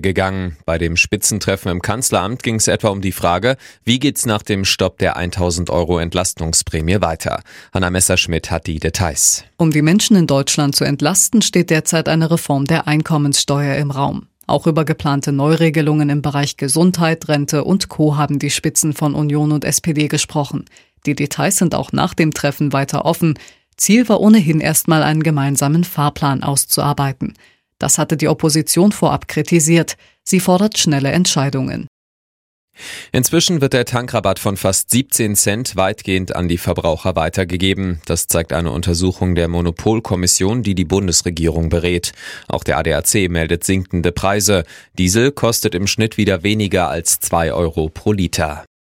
gegangen. Bei dem Spitzentreffen im Kanzleramt ging es etwa um die Frage, wie geht's nach dem Stopp der 1.000 € Entlastungsprämie weiter? Hanna Messerschmidt hat die Details. Um die Menschen in Deutschland zu entlasten, steht derzeit eine Reform der Einkommenssteuer im Raum. Auch über geplante Neuregelungen im Bereich Gesundheit, Rente und Co. haben die Spitzen von Union und SPD gesprochen. Die Details sind auch nach dem Treffen weiter offen. Ziel war ohnehin erstmal einen gemeinsamen Fahrplan auszuarbeiten. Das hatte die Opposition vorab kritisiert. Sie fordert schnelle Entscheidungen. Inzwischen wird der Tankrabatt von fast 17 Cent weitgehend an die Verbraucher weitergegeben. Das zeigt eine Untersuchung der Monopolkommission, die die Bundesregierung berät. Auch der ADAC meldet sinkende Preise. Diesel kostet im Schnitt wieder weniger als 2 € pro Liter.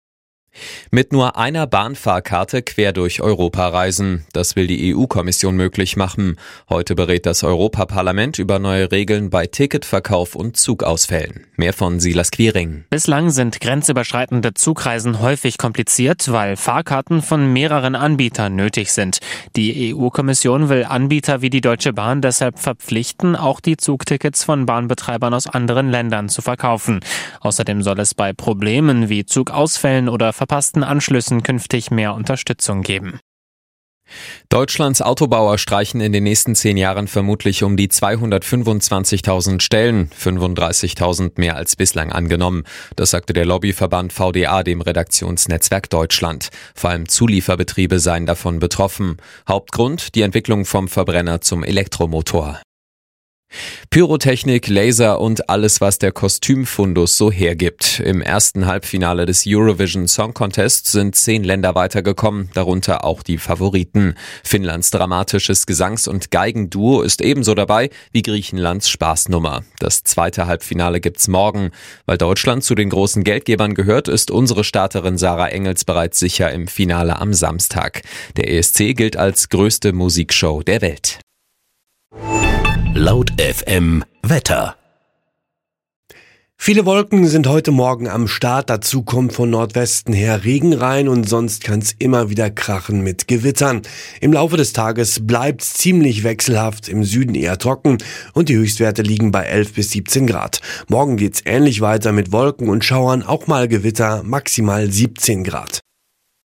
Mit nur einer Bahnfahrkarte quer durch Europa reisen. Das will die EU-Kommission möglich machen. Heute berät das Europaparlament über neue Regeln bei Ticketverkauf und Zugausfällen. Mehr von Silas Quiring. Bislang sind grenzüberschreitende Zugreisen häufig kompliziert, weil Fahrkarten von mehreren Anbietern nötig sind. Die EU-Kommission will Anbieter wie die Deutsche Bahn deshalb verpflichten, auch die Zugtickets von Bahnbetreibern aus anderen Ländern zu verkaufen. Außerdem soll es bei Problemen wie Zugausfällen oder verpassten Anschlüssen künftig mehr Unterstützung geben. Deutschlands Autobauer streichen in den nächsten 10 Jahren vermutlich um die 225.000 Stellen, 35.000 mehr als bislang angenommen. Das sagte der Lobbyverband VDA dem Redaktionsnetzwerk Deutschland. Vor allem Zulieferbetriebe seien davon betroffen. Hauptgrund die Entwicklung vom Verbrenner zum Elektromotor. Pyrotechnik, Laser und alles, was der Kostümfundus so hergibt. Im ersten Halbfinale des Eurovision Song Contest sind 10 Länder weitergekommen, darunter auch die Favoriten. Finnlands dramatisches Gesangs- und Geigenduo ist ebenso dabei wie Griechenlands Spaßnummer. Das zweite Halbfinale gibt's morgen. Weil Deutschland zu den großen Geldgebern gehört, ist unsere Starterin Sarah Engels bereits sicher im Finale am Samstag. Der ESC gilt als größte Musikshow der Welt. Laut FM Wetter. Viele Wolken sind heute Morgen am Start, dazu kommt von Nordwesten her Regen rein und sonst kann es immer wieder krachen mit Gewittern. Im Laufe des Tages bleibt es ziemlich wechselhaft, im Süden eher trocken und die Höchstwerte liegen bei 11 bis 17 Grad. Morgen geht's ähnlich weiter mit Wolken und Schauern, auch mal Gewitter, maximal 17 Grad.